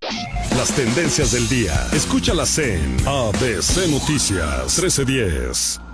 Las tendencias del día. Escúchalas en ABC Noticias 1310.